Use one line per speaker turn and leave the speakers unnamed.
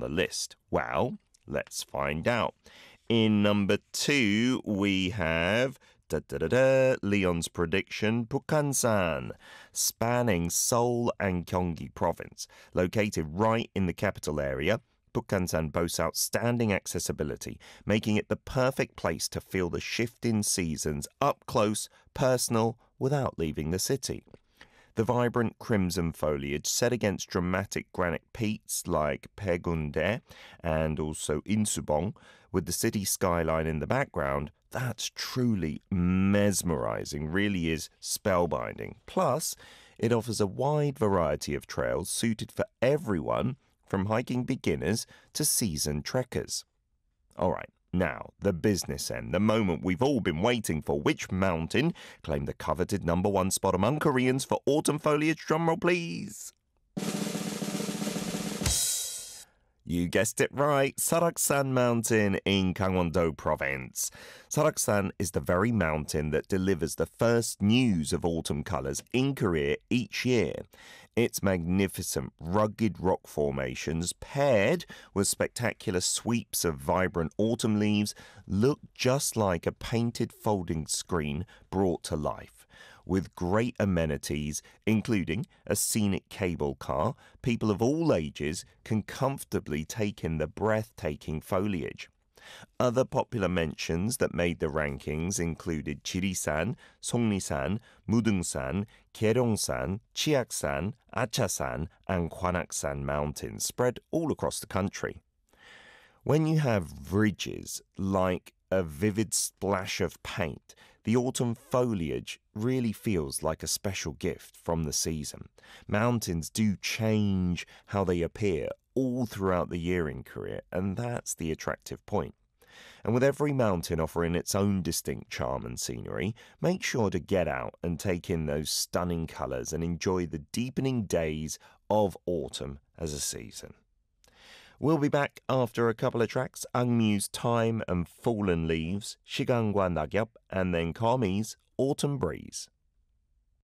the list? Well, let's find out. In number 2, we have Leon's prediction, Bukhansan, spanning Seoul and Gyeonggi province. Located right in the capital area, Bukhansan boasts outstanding accessibility, making it the perfect place to feel the shift in seasons up close, personal, without leaving the city. The vibrant crimson foliage set against dramatic granite peaks like Paegundae and also Insubong, with the city skyline in the background, that's truly mesmerizing, really is spellbinding. Plus, it offers a wide variety of trails suited for everyone, from hiking beginners to seasoned trekkers. All right. Now, the business end, the moment we've all been waiting for. Which mountain claimed the coveted number 1 spot among Koreans for autumn foliage? Drumroll, please. You guessed it right, Seoksan Mountain in Gangwon-do Province. Seoksan is the very mountain that delivers the first news of autumn colours in Korea each year. Its magnificent, rugged rock formations, paired with spectacular sweeps of vibrant autumn leaves, look just like a painted folding screen brought to life. With great amenities, including a scenic cable car, people of all ages can comfortably take in the breathtaking foliage. Other popular mentions that made the rankings included Jirisan, Songrisan, Mudungsan, Gyeongsan, Chiaksan, Achasan, and Gwanaksan mountains spread all across the country. When you have ridges like a vivid splash of paint, the autumn foliage really feels like a special gift from the season. Mountains do change how they appear all throughout the year in Korea, and that's the attractive point. And with every mountain offering its own distinct charm and scenery, make sure to get out and take in those stunning colours and enjoy the deepening days of autumn as a season. We'll be back after a couple of tracks, Angmyu's Time and Fallen Leaves, 시간과 낙엽, and then Komi's Autumn Breeze.